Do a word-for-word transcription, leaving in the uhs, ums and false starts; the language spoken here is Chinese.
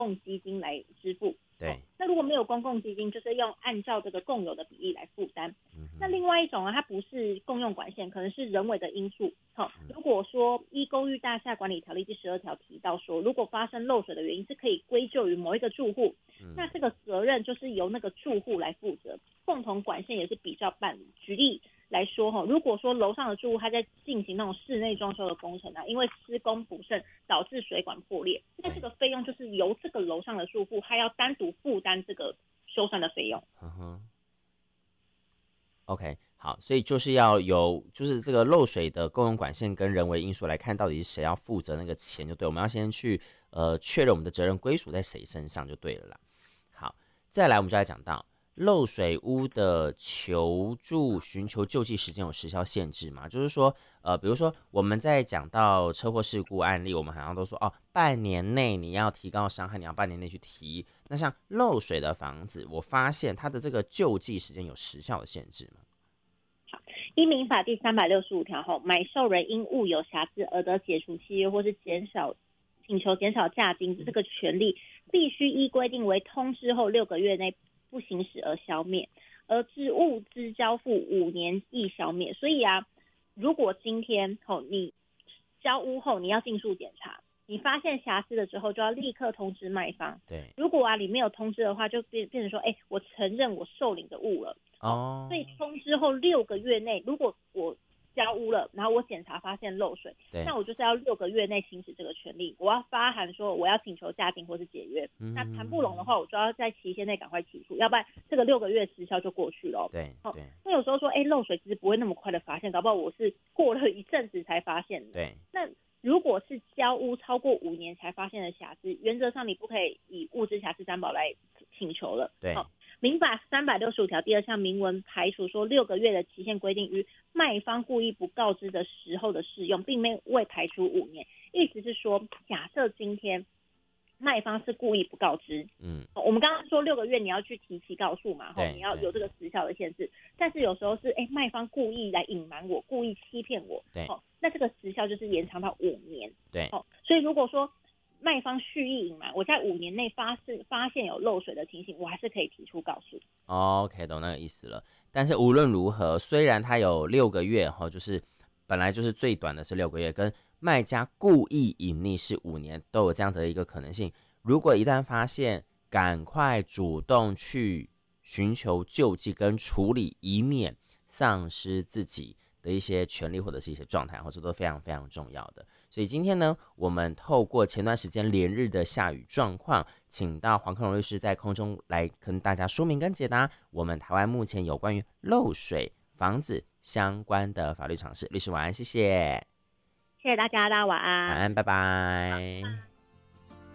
共基金来支付。 对、哦， 那如果没有公共基金，就是用按照这个共有的比例来负担。嗯、那另外一种啊，它不是共用管线，可能是人为的因素。好、哦，如果说依公寓大厦管理条例第十二条提到说，如果发生漏水的原因是可以归咎于某一个住户，嗯、那这个责任就是由那个住户来负责，共同管线也是比照办理。举例来说，如果说楼上的住户他在进行那种室内装修的工程啊，因为施工不慎导致水管破裂，那这个费用就是由这个楼上的住户他要单独负担这个修缮的费用。 嗯哼 ，OK， 好，所以就是要有就是这个漏水的共用管线跟人为因素来看，到底是谁要负责那个钱就对，我们要先去呃确认我们的责任归属在谁身上就对了啦。好，再来我们就来讲到。漏水屋的求助寻求救济时间有时效限制吗？就是说，呃，比如说我们在讲到车祸事故案例，我们好像都说哦，半年内你要提高伤害，你要半年内去提。那像漏水的房子，我发现它的这个救济时间有时效的限制吗？ 好，依民法第三百六十五条后，买受人因物有瑕疵而得解除契约或是减少请求减少价金这个权利，必须依规定为通知后六个月内不行使而消灭，而至物资交付五年亦消灭。所以啊，如果今天、哦、你交屋后你要尽速检查，你发现瑕疵了之后就要立刻通知卖方。 对， 如果啊你没有通知的话，就变变成说，哎，我承认我受领的物了。哦，所以通知后六个月内，如果我交屋了，然后我检查发现漏水，那我就是要六个月内行使这个权利，我要发函说我要请求价金或是解约。嗯、那谈不拢的话，我就要在期限内赶快起诉，要不然这个六个月时效就过去了。 对， 哦，那有时候说，哎，漏水其实不会那么快的发现，搞不好我是过了一阵子才发现的。 对， 那如果是交屋超过五年才发现的瑕疵，原则上你不可以以物质瑕疵担保来请求了。 对。 哦，民法三百六十五条第二项明文排除说六个月的期限规定于卖方故意不告知的时候的适用，并没未排除五年。意思是说，假设今天卖方是故意不告知，嗯，我们刚刚说六个月你要去提起告诉嘛，你要有这个时效的限制。但是有时候是，哎，卖方故意来隐瞒我，故意欺骗我， 对， 哦，那这个时效就是延长到五年， 对， 哦，所以如果说卖方蓄意隐瞒，我在五年内发现发现有漏水的情形，我还是可以提出告诉。 OK， 懂那个意思了。但是无论如何，虽然它有六个月，就是本来就是最短的是六个月，跟卖家故意隐匿是五年，都有这样子的一个可能性。如果一旦发现，赶快主动去寻求救济跟处理，以免丧失自己的一些权利或者是一些状态，或者都非常非常重要的。所以今天呢，我们透过前段时间连日的下雨状况，请到黄克荣律师在空中来跟大家说明跟解答我们台湾目前有关于漏水房子相关的法律常识。律师晚安，谢谢。 谢谢大家，大家晚安。 晚安，拜拜。